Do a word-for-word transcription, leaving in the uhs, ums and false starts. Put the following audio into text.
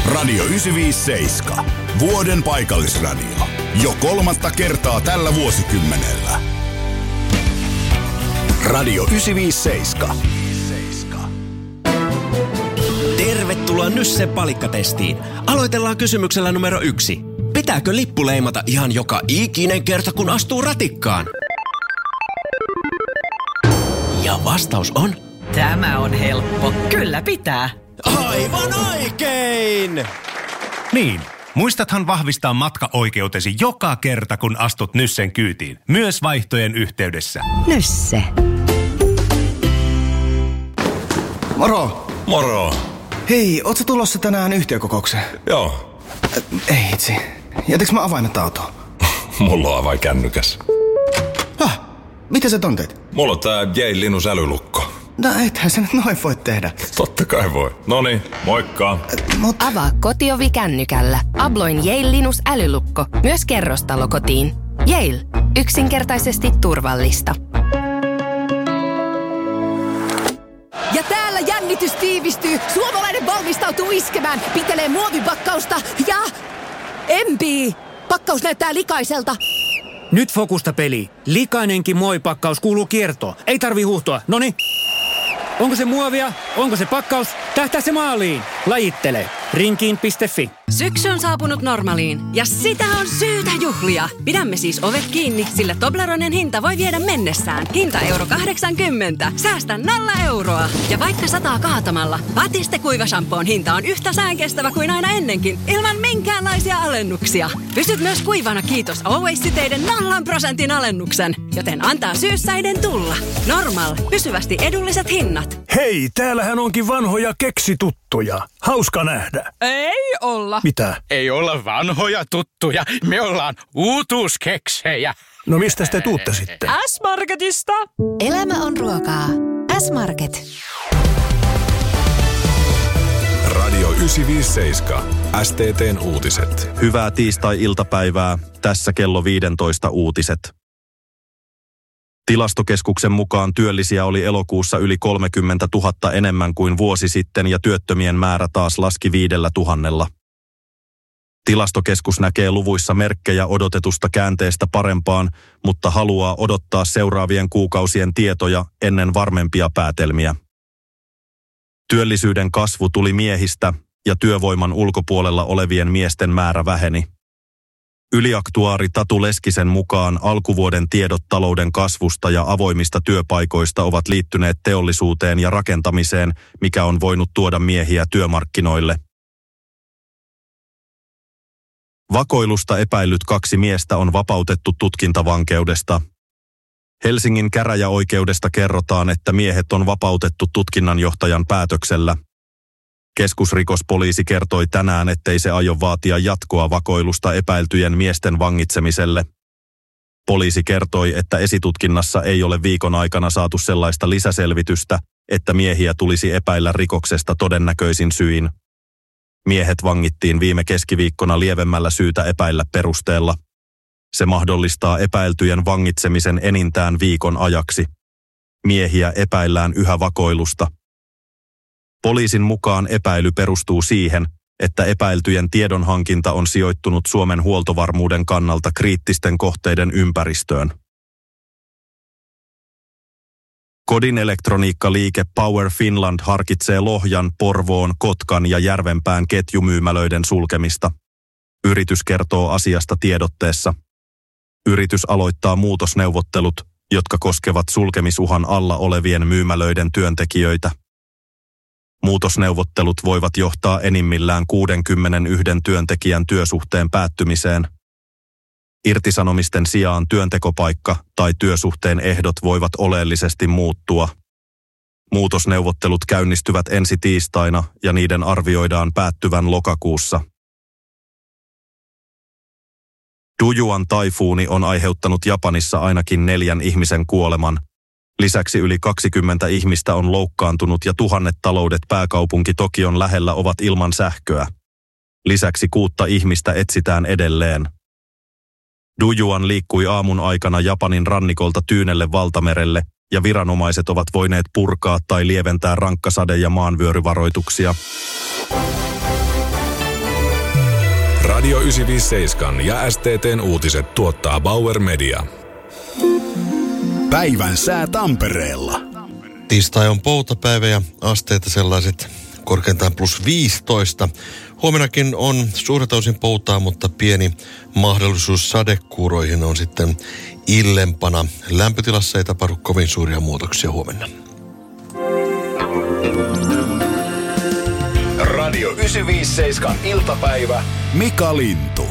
Radio yhdeksänsataaviisikymmentäseitsemän. Vuoden paikallisradio. Jo kolmatta kertaa tällä vuosikymmenellä. Radio yhdeksänsataaviisikymmentäseitsemän. Tervetuloa Nyssen palikkatestiin. Aloitellaan kysymyksellä numero yksi. Pitääkö lippu leimata ihan joka ikinen kerta, kun astuu ratikkaan? Ja vastaus on... Tämä on helppo. Kyllä pitää. Aivan oikein! Niin, muistathan vahvistaa matkaoikeutesi joka kerta, kun astut Nyssen kyytiin. Myös vaihtojen yhteydessä. Nysse. Moro! Moro! Hei, ootko tulossa tänään yhtiökokoukseen? Joo. Ei itse. Jätäks mä avaimet autoon? Mulla on avain kännykäs. Häh? Miten sä ton teet? Mulla on tää Yale Linus älylukko. No ethän sä nyt noin voi tehdä. Totta kai voi. Noniin, moikka. Mut... Avaa kotiovi kännykällä. Abloin Yale Linus älylukko. Myös kerrostalokotiin. Yale. Yksinkertaisesti turvallista. Ja täällä jännitys tiivistyy. Suomalainen valmistautuu iskemään. Pitelee muovipakkausta ja... empii. Pakkaus näyttää likaiselta. Nyt fokusta peli. Likainenkin muovipakkaus kuuluu kiertoon. Ei tarvi huuhtoa. Noni. Onko se muovia? Onko se pakkaus? Tähtää se maaliin. Lajittele. Rinkiin piste fi. Syksy on saapunut Normaliin ja sitä on syytä juhlia. Pidämme siis ovet kiinni, sillä Tobleronen hinta voi viedä mennessään. Hinta euro kahdeksankymmentä. Säästä nolla euroa. Ja vaikka sataa kaatamalla, Batiste kuivashampoon hinta on yhtä säänkestävä kuin aina ennenkin, ilman minkäänlaisia alennuksia. Pysyt myös kuivana kiitos Always-siteiden nollan prosentin alennuksen. Joten antaa syyssäiden tulla. Normal. Pysyvästi edulliset hinnat. Hei, täällähän onkin vanhoja keksituttuja. Hauska nähdä. Ei olla. Mitä? Ei olla vanhoja tuttuja. Me ollaan uutuuskeksejä. No mistä te tuutte sitten? S-Marketista. Elämä on ruokaa. S-Market. Radio yhdeksänsataaviisikymmentäseitsemän. S T T:n uutiset. Hyvää tiistai-iltapäivää. Tässä kello viisitoista uutiset. Tilastokeskuksen mukaan työllisiä oli elokuussa yli kolmekymmentätuhatta enemmän kuin vuosi sitten ja työttömien määrä taas laski viidellä tuhannella. Tilastokeskus näkee luvuissa merkkejä odotetusta käänteestä parempaan, mutta haluaa odottaa seuraavien kuukausien tietoja ennen varmempia päätelmiä. Työllisyyden kasvu tuli miehistä ja työvoiman ulkopuolella olevien miesten määrä väheni. Yliaktuaari Tatu Leskisen mukaan alkuvuoden tiedot talouden kasvusta ja avoimista työpaikoista ovat liittyneet teollisuuteen ja rakentamiseen, mikä on voinut tuoda miehiä työmarkkinoille. Vakoilusta epäillyt kaksi miestä on vapautettu tutkintavankeudesta. Helsingin käräjäoikeudesta kerrotaan, että miehet on vapautettu tutkinnanjohtajan päätöksellä. Keskusrikospoliisi kertoi tänään, ettei se aio vaatia jatkoa vakoilusta epäiltyjen miesten vangitsemiselle. Poliisi kertoi, että esitutkinnassa ei ole viikon aikana saatu sellaista lisäselvitystä, että miehiä tulisi epäillä rikoksesta todennäköisin syin. Miehet vangittiin viime keskiviikkona lievemmällä syytä epäillä perusteella. Se mahdollistaa epäiltyjen vangitsemisen enintään viikon ajaksi. Miehiä epäillään yhä vakoilusta. Poliisin mukaan epäily perustuu siihen, että epäiltyjen tiedonhankinta on sijoittunut Suomen huoltovarmuuden kannalta kriittisten kohteiden ympäristöön. Kodin elektroniikkaliike Power Finland harkitsee Lohjan, Porvoon, Kotkan ja Järvenpään ketjumyymälöiden sulkemista. Yritys kertoo asiasta tiedotteessa. Yritys aloittaa muutosneuvottelut, jotka koskevat sulkemisuhan alla olevien myymälöiden työntekijöitä. Muutosneuvottelut voivat johtaa enimmillään kuudenkymmenenyhden työntekijän työsuhteen päättymiseen. Irtisanomisten sijaan työntekopaikka tai työsuhteen ehdot voivat oleellisesti muuttua. Muutosneuvottelut käynnistyvät ensi tiistaina ja niiden arvioidaan päättyvän lokakuussa. Dujuan taifuuni on aiheuttanut Japanissa ainakin neljän ihmisen kuoleman. Lisäksi yli kaksikymmentä ihmistä on loukkaantunut ja tuhannet taloudet pääkaupunki Tokion lähellä ovat ilman sähköä. Lisäksi kuutta ihmistä etsitään edelleen. Dujuan liikkui aamun aikana Japanin rannikolta Tyynelle valtamerelle ja viranomaiset ovat voineet purkaa tai lieventää rankkasade- ja maanvyöryvaroituksia. Radio yhdeksänsataaviisikymmentäseitsemän ja S T T:n uutiset tuottaa Bauer Media. Päivän sää Tampereella. Tiistai on poutapäivä ja asteita sellaiset korkeintaan plus viisitoista. Huomenakin on suurelta osin poutaa, mutta pieni mahdollisuus sadekuuroihin on sitten illempana. Lämpötilassa ei tapahdu kovin suuria muutoksia huomenna. Radio yhdeksänsataaviisikymmentäseitsemän iltapäivä. Mika Lintu.